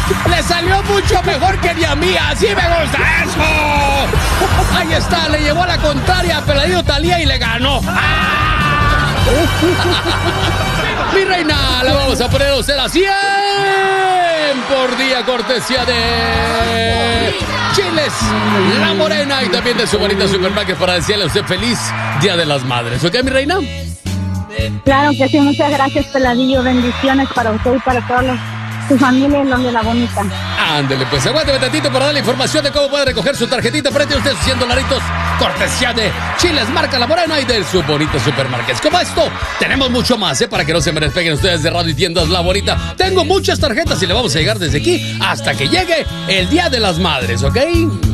Le salió mucho mejor que ni a mí. Así me gusta eso. Ahí está, le llevó a la contraria a Peladillo Talía y le ganó. Mi reina, la vamos a poner a usted a 100 por día, cortesía de Chiles La Morena y también de su bonita Supermarket para decirle a usted feliz Día de las Madres. ¿Ok, mi reina? Claro que sí, muchas gracias, Peladillo. Bendiciones para usted y para todos su familia y los de La Bonita. Ándele, pues aguánteme tantito para darle información de cómo puede recoger su tarjetita frente a usted, sus $100, cortesía de Chiles Marca La Morena y de su bonito Supermarket. Como esto, tenemos mucho más, para que no se me despeguen ustedes de Radio y Tiendas La Bonita. Tengo muchas tarjetas y le vamos a llegar desde aquí hasta que llegue el Día de las Madres, ¿ok?